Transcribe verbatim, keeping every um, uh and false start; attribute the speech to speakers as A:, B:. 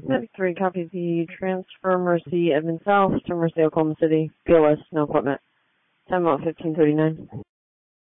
A: Medic three, copy the transfer Mercy Edmond South to Mercy Oklahoma City. P O S, no equipment. Time out fifteen thirty-nine.